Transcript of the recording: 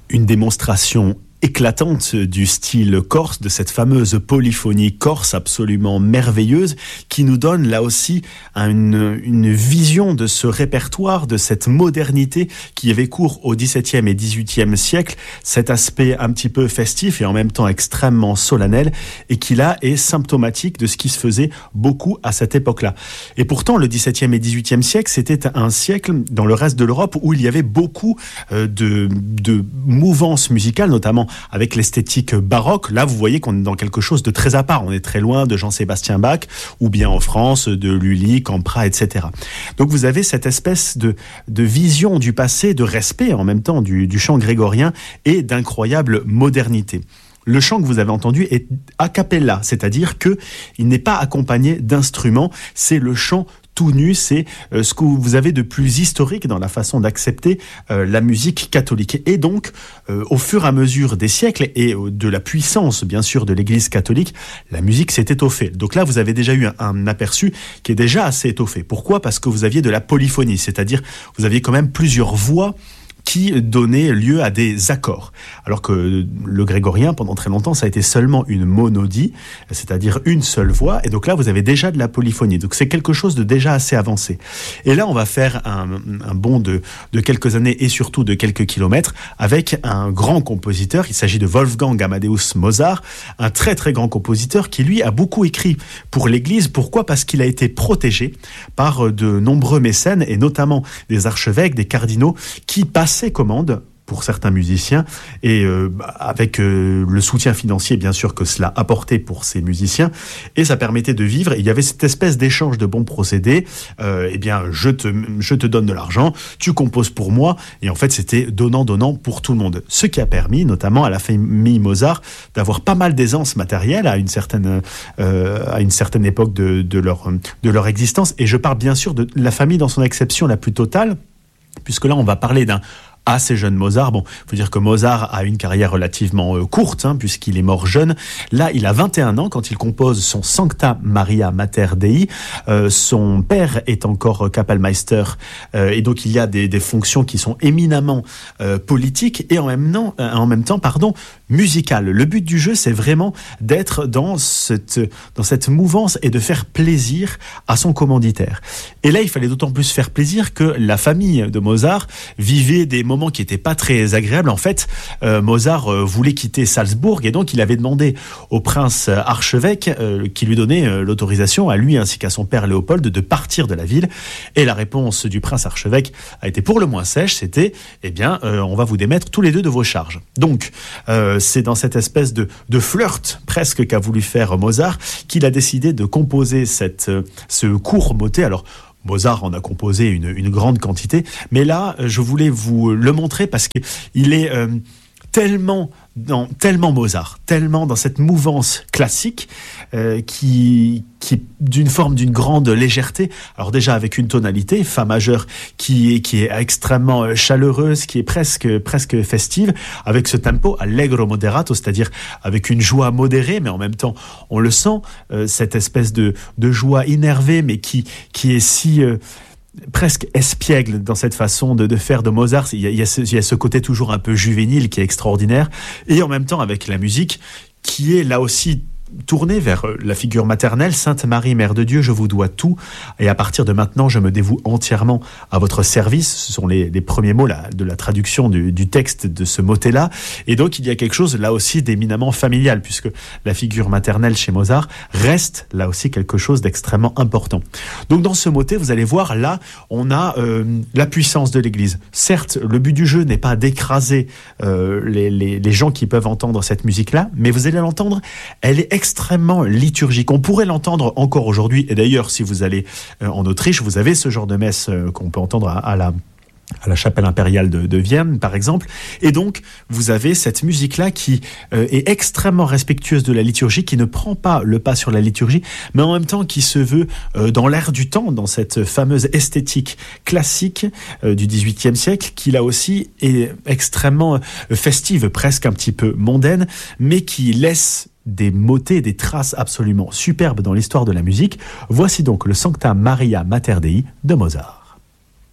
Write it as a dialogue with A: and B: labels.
A: Une démonstration éclatante du style corse, de cette fameuse polyphonie corse absolument merveilleuse qui nous donne là aussi une vision de ce répertoire, de cette modernité qui avait cours au XVIIe et XVIIIe siècle, cet aspect un petit peu festif et en même temps extrêmement solennel et qui là est symptomatique de ce qui se faisait beaucoup à cette époque-là. Et pourtant le XVIIe et XVIIIe siècle, c'était un siècle dans le reste de l'Europe où il y avait beaucoup de mouvances musicales, notamment avec l'esthétique baroque. Là, vous voyez qu'on est dans quelque chose de très à part. On est très loin de Jean-Sébastien Bach, ou bien en France, de Lully, Campra, etc. Donc, vous avez cette espèce de vision du passé, de respect en même temps du chant grégorien et d'incroyable modernité. Le chant que vous avez entendu est a cappella, c'est-à-dire que il n'est pas accompagné d'instruments, c'est le chant tout nu, c'est ce que vous avez de plus historique dans la façon d'accepter la musique catholique. Et donc, au fur et à mesure des siècles et de la puissance, bien sûr, de l'Église catholique, la musique s'est étoffée. Donc là, vous avez déjà eu un aperçu qui est déjà assez étoffé. Pourquoi ? Parce que vous aviez de la polyphonie, c'est-à-dire vous aviez quand même plusieurs voix qui donnait lieu à des accords. Alors que le grégorien, pendant très longtemps, ça a été seulement une monodie, c'est-à-dire une seule voix, et donc là, vous avez déjà de la polyphonie. Donc c'est quelque chose de déjà assez avancé. Et là, on va faire un bond de quelques années et surtout de quelques kilomètres avec un grand compositeur. Il s'agit de Wolfgang Amadeus Mozart, un très très grand compositeur qui, lui, a beaucoup écrit pour l'Église. Pourquoi ? Parce qu'il a été protégé par de nombreux mécènes, et notamment des archevêques, des cardinaux, qui passent ses commandes pour certains musiciens et avec le soutien financier bien sûr que cela apportait pour ces musiciens, et ça permettait de vivre. Et il y avait cette espèce d'échange de bons procédés, eh bien je te donne de l'argent, tu composes pour moi, et en fait c'était donnant pour tout le monde, ce qui a permis notamment à la famille Mozart d'avoir pas mal d'aisance matérielle à une certaine époque de leur existence. Et je parle bien sûr de la famille dans son acception la plus totale, puisque là on va parler d'un assez jeune Mozart. Bon, il faut dire que Mozart a une carrière relativement courte, puisqu'il est mort jeune. Là, il a 21 ans quand il compose son Sancta Maria Mater Dei. Son père est encore Kapellmeister, et donc il y a des fonctions qui sont éminemment politiques et en même temps, musicales. Le but du jeu, c'est vraiment d'être dans cette mouvance et de faire plaisir à son commanditaire. Et là, il fallait d'autant plus faire plaisir que la famille de Mozart vivait des moments qui n'étaient pas très agréables. En fait, Mozart voulait quitter Salzbourg, et donc il avait demandé au prince archevêque qui lui donnait l'autorisation à lui ainsi qu'à son père Léopold de partir de la ville. Et la réponse du prince archevêque a été pour le moins sèche, c'était on va vous démettre tous les deux de vos charges. Donc c'est dans cette espèce de flirt presque qu'a voulu faire Mozart qu'il a décidé de composer ce court motet. Alors Mozart en a composé une grande quantité, mais là, je voulais vous le montrer parce qu'il est tellement Mozart, tellement dans cette mouvance classique qui d'une grande légèreté. Alors déjà avec une tonalité fa majeur qui est extrêmement chaleureuse, qui est presque festive, avec ce tempo allegro moderato, c'est-à-dire avec une joie modérée, mais en même temps on le sent, cette espèce de joie énervée, mais qui est si presque espiègle dans cette façon de faire de Mozart. Il y a ce côté toujours un peu juvénile qui est extraordinaire, et en même temps avec la musique qui est là aussi tournée vers la figure maternelle. Sainte Marie, Mère de Dieu, je vous dois tout, et à partir de maintenant, je me dévoue entièrement à votre service. Ce sont les premiers mots de la traduction du texte de ce motet-là. Et donc, il y a quelque chose là aussi d'éminemment familial, puisque la figure maternelle chez Mozart reste là aussi quelque chose d'extrêmement important. Donc, dans ce motet, vous allez voir, là, on a la puissance de l'Église. Certes, le but du jeu n'est pas d'écraser les gens qui peuvent entendre cette musique-là, mais vous allez l'entendre, elle est extrêmement liturgique. On pourrait l'entendre encore aujourd'hui, et d'ailleurs, si vous allez en Autriche, vous avez ce genre de messe qu'on peut entendre à la chapelle impériale de Vienne, par exemple. Et donc, vous avez cette musique-là qui est extrêmement respectueuse de la liturgie, qui ne prend pas le pas sur la liturgie, mais en même temps qui se veut dans l'air du temps, dans cette fameuse esthétique classique du XVIIIe siècle, qui là aussi est extrêmement festive, presque un petit peu mondaine, mais qui laisse des motets, des traces absolument superbes dans l'histoire de la musique. Voici donc le Sancta Maria Mater Dei de Mozart.